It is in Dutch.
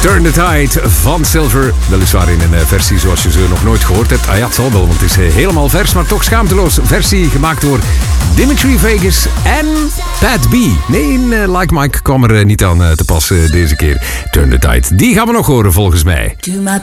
Turn the Tide van Silver. Weliswaar in een versie zoals je ze nog nooit gehoord hebt. Ah ja, het zal wel, want het is helemaal vers, maar toch schaamteloos. Versie gemaakt door Dimitri Vegas en Pat B. Nee, Like Mike kwam er niet aan te pas deze keer. Turn the Tide, die gaan we nog horen volgens mij. To my